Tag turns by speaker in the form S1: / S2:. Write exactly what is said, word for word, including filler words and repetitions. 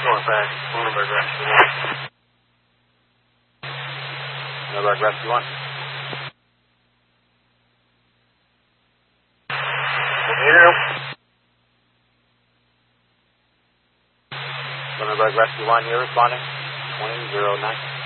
S1: back. Lunenburg Rescue one. Lunenburg Rescue one. Lunenburg Rescue one, you're responding. twenty oh nine.